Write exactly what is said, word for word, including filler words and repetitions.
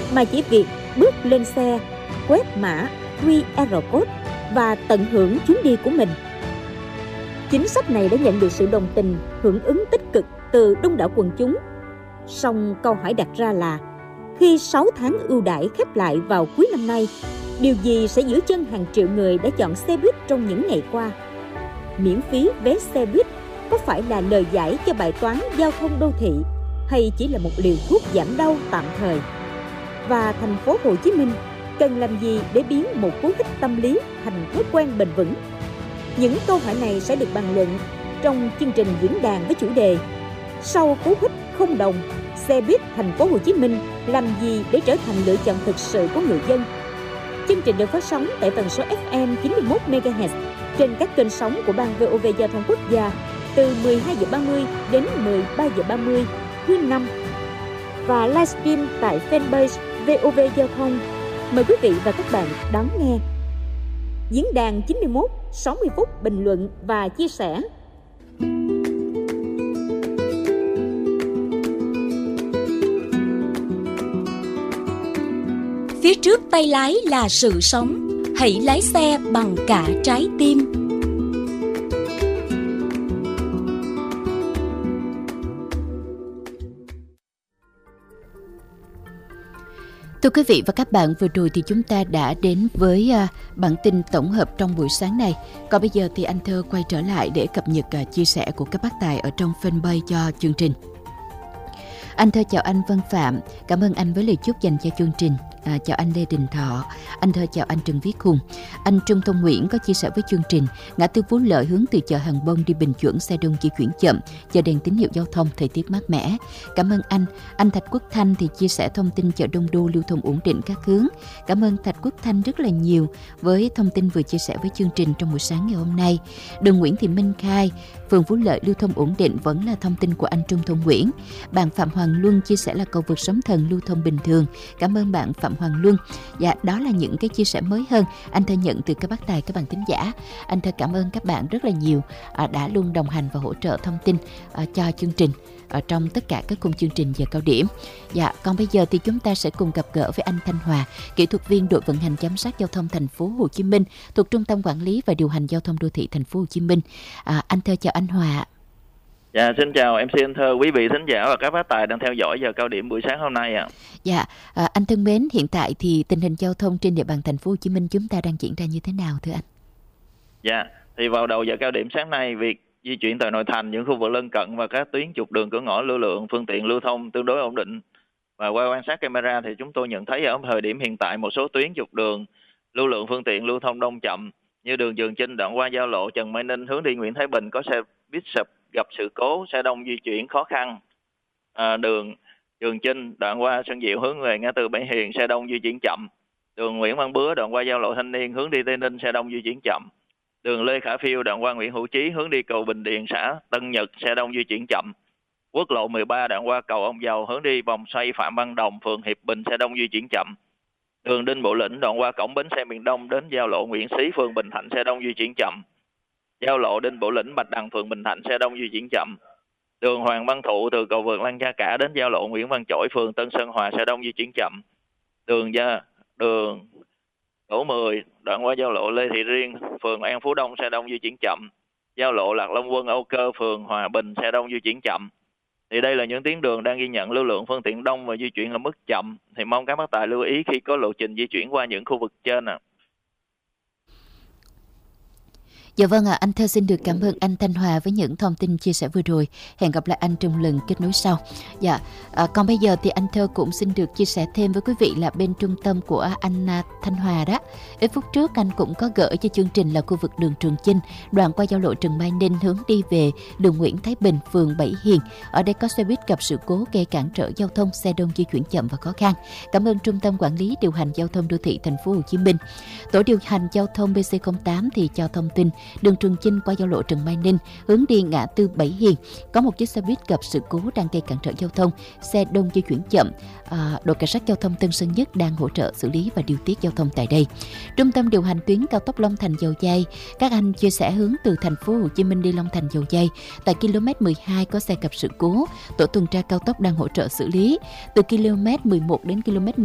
mà chỉ việc bước lên xe, quét mã quy rờ code và tận hưởng chuyến đi của mình. Chính sách này đã nhận được sự đồng tình, hưởng ứng tích cực từ đông đảo quần chúng. Song câu hỏi đặt ra là khi sáu tháng ưu đãi khép lại vào cuối năm nay, điều gì sẽ giữ chân hàng triệu người đã chọn xe buýt trong những ngày qua? Miễn phí vé xe buýt có phải là lời giải cho bài toán giao thông đô thị hay chỉ là một liều thuốc giảm đau tạm thời? Và thành phố Hồ Chí Minh cần làm gì để biến một cú hích tâm lý thành thói quen bền vững? Những câu hỏi này sẽ được bàn luận trong chương trình diễn đàn với chủ đề Sau cú hích không đồng, xe buýt thành phố Hồ Chí Minh làm gì để trở thành lựa chọn thực sự của người dân? Chương trình được phát sóng tại tần số ép em chín mươi mốt mê ga héc trên các kênh sóng của Ban vê o vê Giao thông Quốc gia từ mười hai giờ ba mươi đến mười ba giờ ba mươi thứ năm và livestream tại fanpage vê o vê Giao thông. Mời quý vị và các bạn đón nghe. Diễn đàn chín mươi mốt, sáu mươi phút bình luận và chia sẻ. Phía trước tay lái là sự sống, hãy lái xe bằng cả trái tim. Thưa quý vị và các bạn, vừa rồi thì chúng ta đã đến với uh, bản tin tổng hợp trong buổi sáng này. Còn bây giờ thì anh Thơ quay trở lại để cập nhật uh, chia sẻ của các bác tài ở trong fanpage cho chương trình. Anh Thơ chào anh Vân Phạm, cảm ơn anh với lời chúc dành cho chương trình. À, chào anh Lê Đình Thọ, anh Thơ chào anh Trần Viết Hùng. Anh Trung Thông Nguyễn có chia sẻ với chương trình ngã tư Phú Lợi hướng từ chợ Hàng Bông đi Bình Chuẩn xe đông di chuyển chậm, chờ đèn tín hiệu giao thông, thời tiết mát mẻ. Cảm ơn anh. Anh Thạch Quốc Thanh thì chia sẻ thông tin chợ Đông Đô lưu thông ổn định các hướng. Cảm ơn Thạch Quốc Thanh rất là nhiều với thông tin vừa chia sẻ với chương trình trong buổi sáng ngày hôm nay. Đường Nguyễn Thị Minh Khai, phường Phú Lợi lưu thông ổn định vẫn là thông tin của anh Trung Thông Nguyễn. Bạn Phạm Hoàng Luân chia sẻ là cầu vượt Sóng Thần lưu thông bình thường. Cảm ơn bạn Phạm Hoàng Luân. Dạ, đó là những cái chia sẻ mới hơn anh Thơ nhận từ các bác tài, các bạn thính giả. Anh Thơ cảm ơn các bạn rất là nhiều à, đã luôn đồng hành và hỗ trợ thông tin à, cho chương trình ở trong tất cả các khung chương trình giờ cao điểm. Dạ, còn bây giờ thì chúng ta sẽ cùng gặp gỡ với anh Thanh Hòa, kỹ thuật viên đội vận hành giám sát giao thông thành phố Hồ Chí Minh thuộc Trung tâm Quản lý và Điều hành Giao thông Đô thị thành phố Hồ Chí Minh. À, anh Thơ chào anh Hòa. Dạ, xin chào em xê anh Thơ, quý vị thính giả và các bác tài đang theo dõi giờ cao điểm buổi sáng hôm nay ạ. À. Dạ, à, anh thân mến, hiện tại thì tình hình giao thông trên địa bàn thành phố Hồ Chí Minh chúng ta đang diễn ra như thế nào thưa anh? Dạ, thì vào đầu giờ cao điểm sáng nay, việc di chuyển tại nội thành, những khu vực lân cận và các tuyến trục đường cửa ngõ lưu lượng phương tiện lưu thông tương đối ổn định. Và qua quan sát camera thì chúng tôi nhận thấy ở thời điểm hiện tại một số tuyến trục đường lưu lượng phương tiện lưu thông đông chậm như đường Trường Chinh đoạn qua giao lộ Trần Mai Ninh hướng đi Nguyễn Thái Bình có xe buýt sập gặp sự cố, xe đông di chuyển khó khăn. À, đường Trường Chinh đoạn qua Xuân Diệu hướng về ngã tư Bảy Hiền xe đông di chuyển chậm. Đường Nguyễn Văn Bứa đoạn qua giao lộ Thanh Niên hướng đi Tây Ninh xe đông di chuyển chậm. Đường Lê Khả Phiêu đoạn qua Nguyễn Hữu Chí hướng đi cầu Bình Điền xã Tân Nhật xe đông di chuyển chậm. Quốc lộ mười ba đoạn qua cầu Ông Dầu hướng đi vòng xoay Phạm Văn Đồng phường Hiệp Bình xe đông di chuyển chậm. Đường Đinh Bộ Lĩnh đoạn qua cổng bến xe miền Đông đến giao lộ Nguyễn Xí phường Bình Thạnh xe đông di chuyển chậm. Giao lộ Đinh Bộ Lĩnh Bạch Đằng phường Bình Thạnh xe đông di chuyển chậm. Đường Hoàng Văn Thụ từ cầu vượt Lăng Gia Cả đến giao lộ Nguyễn Văn Chỗi phường Tân Sơn Hòa xe đông di chuyển chậm. Đường gia đường Đỗ mười đoạn qua giao lộ Lê Thị Riêng phường An Phú Đông xe đông di chuyển chậm. Giao lộ Lạc Long Quân Âu Cơ phường Hòa Bình xe đông di chuyển chậm. Thì đây là những tuyến đường đang ghi nhận lưu lượng phương tiện đông và di chuyển ở mức chậm. Thì mong các bác tài lưu ý khi có lộ trình di chuyển qua những khu vực trên ạ. À. Dạ vâng ạ, à, anh Thơ xin được cảm ơn anh Thanh Hòa với những thông tin chia sẻ vừa rồi. Hẹn gặp lại anh trong lần kết nối sau. Dạ, à, còn bây giờ thì anh Thơ cũng xin được chia sẻ thêm với quý vị là bên trung tâm của anh Thanh Hòa đó. Ít phút trước anh cũng có gửi cho chương trình là khu vực đường Trường Chinh, đoạn qua giao lộ Trần Mai Ninh hướng đi về đường Nguyễn Thái Bình, phường Bảy Hiền. Ở đây có xe buýt gặp sự cố gây cản trở giao thông, xe đông di chuyển chậm và khó khăn. Cảm ơn Trung tâm Quản lý Điều hành Giao thông Đô thị thành phố Hồ Chí Minh. Tổ điều hành giao thông bê xê không tám thì cho thông tin đường Trường Chinh qua giao lộ Trần Mai Ninh hướng đi ngã tư Bảy Hiền có một chiếc xe buýt gặp sự cố đang gây cản trở giao thông, xe đông di chuyển chậm. À, đội cảnh sát giao thông Tân Sơn Nhất đang hỗ trợ xử lý và điều tiết giao thông tại đây. Trung tâm điều hành tuyến cao tốc Long Thành Dầu Giây, các anh chia sẻ hướng từ thành phố Hồ Chí Minh đi Long Thành Dầu Giây tại km mười hai có xe gặp sự cố, tổ tuần tra cao tốc đang hỗ trợ xử lý. Từ km mười một đến km